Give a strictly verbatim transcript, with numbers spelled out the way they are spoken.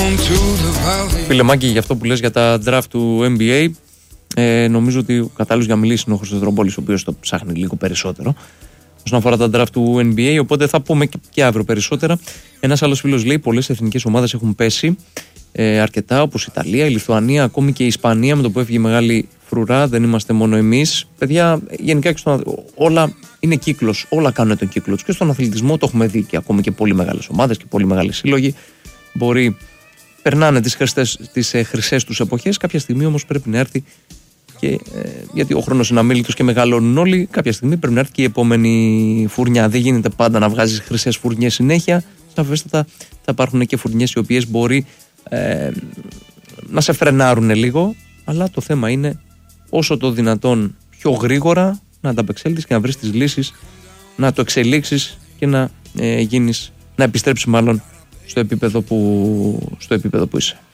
Φίλε Μάκη, για αυτό που λες για τα draft του N B A, ε, νομίζω ότι ο κατάλληλος για να μιλήσει είναι ο Χρυστοδρομπόλης, ο οποίος το ψάχνει λίγο περισσότερο όσον αφορά τα draft του N B A, οπότε θα πούμε και, και αύριο περισσότερα. Ένας άλλος φίλος λέει: πολλές εθνικές ομάδες έχουν πέσει ε, αρκετά, όπως η Ιταλία, η Λιθουανία, ακόμη και η Ισπανία, με το που έφυγε η μεγάλη φρουρά. Δεν είμαστε μόνο εμείς. Παιδιά, γενικά και στον, όλα είναι κύκλος, όλα κάνουν τον κύκλο τους. Και στον αθλητισμό το έχουμε δει, και ακόμη και πολύ μεγάλες ομάδες και πολύ μεγάλοι σύλλογοι μπορεί. Περνάνε τις, χρηστές, τις ε, χρυσές τους εποχές, κάποια στιγμή όμως πρέπει να έρθει και, ε, γιατί ο χρόνος είναι αμήλυτος και μεγαλώνουν όλοι, κάποια στιγμή πρέπει να έρθει και η επόμενη φουρνιά. Δεν γίνεται πάντα να βγάζεις χρυσές φουρνιές συνέχεια, σαφέστατα θα υπάρχουν και φουρνιές οι οποίες μπορεί ε, να σε φρενάρουν λίγο, αλλά το θέμα είναι όσο το δυνατόν πιο γρήγορα να ανταπεξέλθεις και να βρεις τις λύσεις, να το εξελίξεις και να ε, γίνεις, να επιστρέψεις μάλλον στο επίπεδο που, στο επίπεδο που είσαι.